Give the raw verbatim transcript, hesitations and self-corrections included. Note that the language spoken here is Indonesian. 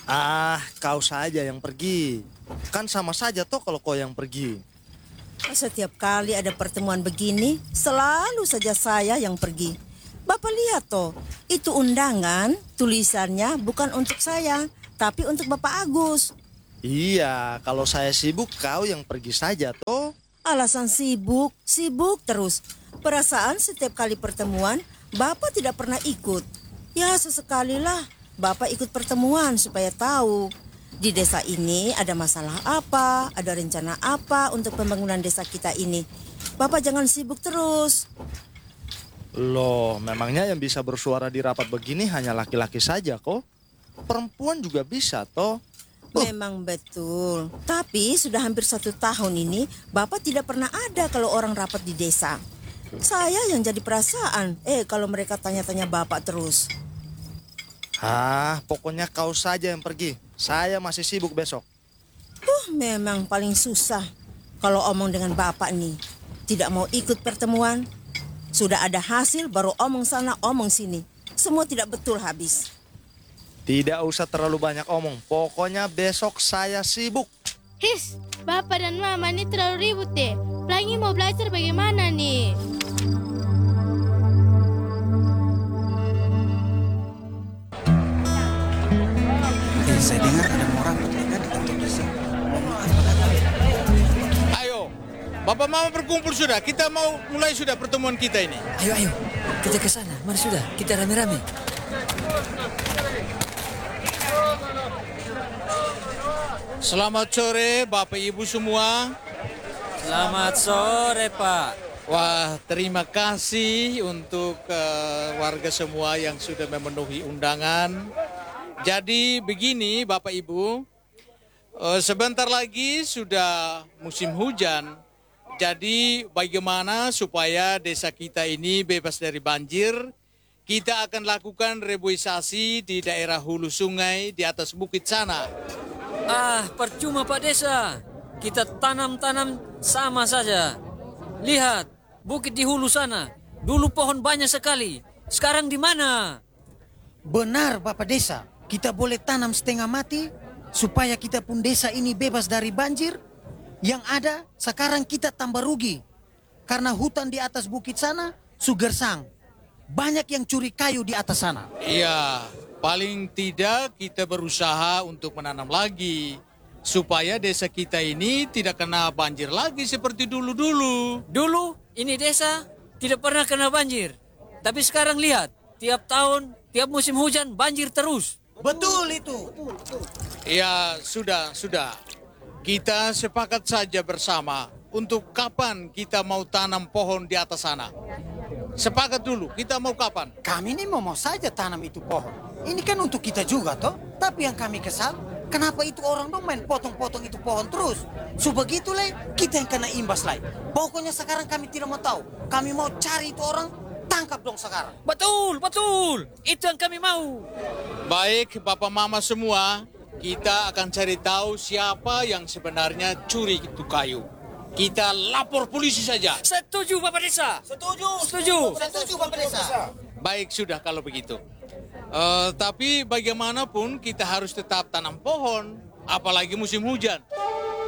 Ah, kau saja yang pergi. Kan sama saja toh kalau kau yang pergi. Setiap kali ada pertemuan begini, selalu saja saya yang pergi. Bapak lihat toh, itu undangan tulisannya bukan untuk saya, tapi untuk Bapak Agus. Iya, kalau saya sibuk kau yang pergi saja toh. Alasan sibuk, sibuk terus. Perasaan setiap kali pertemuan, Bapak tidak pernah ikut. Ya sesekalilah Bapak ikut pertemuan supaya tahu di desa ini ada masalah apa, ada rencana apa untuk pembangunan desa kita ini. Bapak jangan sibuk terus. Loh, memangnya yang bisa bersuara di rapat begini hanya laki-laki saja kok? Perempuan juga bisa toh. Memang betul. Tapi sudah hampir satu tahun ini Bapak tidak pernah ada kalau orang rapat di desa. Saya yang jadi perasaan. Eh kalau mereka tanya-tanya Bapak terus. Ah, pokoknya kau saja yang pergi. Saya masih sibuk besok. Uh, memang paling susah kalau omong dengan Bapak nih. Tidak mau ikut pertemuan. Sudah ada hasil baru omong sana omong sini. Semua tidak betul habis. Tidak usah terlalu banyak omong. Pokoknya besok saya sibuk. His, Bapak dan Mama ini terlalu ribut deh. Pelangi mau belajar bagaimana nih? Eh, saya dengar ada orang bertengkar di kantor desa. Ayo, Bapak Mama berkumpul sudah. Kita mau mulai sudah pertemuan kita ini. Ayo, ayo, kita ke sana. Mari sudah, kita rame-rame. Selamat sore Bapak Ibu semua. Selamat sore, Pak. Wah, terima kasih untuk uh, warga semua yang sudah memenuhi undangan. Jadi begini Bapak Ibu, uh, sebentar lagi sudah musim hujan. Jadi bagaimana supaya desa kita ini bebas dari banjir? Kita akan lakukan reboisasi di daerah hulu sungai di atas bukit sana. Ah, percuma Pak Desa. Kita tanam-tanam sama saja. Lihat, bukit di hulu sana. Dulu pohon banyak sekali. Sekarang di mana? Benar Bapak Desa, kita boleh tanam setengah mati supaya kita pun desa ini bebas dari banjir. Yang ada sekarang kita tambah rugi. Karena hutan di atas bukit sana sugersang. Banyak yang curi kayu di atas sana. Iya, paling tidak kita berusaha untuk menanam lagi. Supaya desa kita ini tidak kena banjir lagi seperti dulu-dulu. Dulu, ini desa tidak pernah kena banjir. Tapi sekarang lihat, tiap tahun, tiap musim hujan banjir terus. Betul itu. Ya, sudah, sudah. Kita sepakat saja bersama untuk kapan kita mau tanam pohon di atas sana. Sepakat dulu, kita mau kapan? Kami ini mau, mau saja tanam itu pohon. Ini kan untuk kita juga toh. Tapi yang kami kesal, kenapa itu orang dong main potong-potong itu pohon terus? So begitu lah, kita yang kena imbas lah. Pokoknya sekarang kami tidak mau tahu. Kami mau cari itu orang, tangkap dong sekarang. Betul, betul. Itu yang kami mau. Baik, Bapak Mama semua, kita akan cari tahu siapa yang sebenarnya curi itu kayu. Kita lapor polisi saja. Setuju Bapak Desa. Setuju. Setuju. Setuju Bapak Desa. Baik, sudah kalau begitu. Uh, tapi bagaimanapun kita harus tetap tanam pohon, apalagi musim hujan.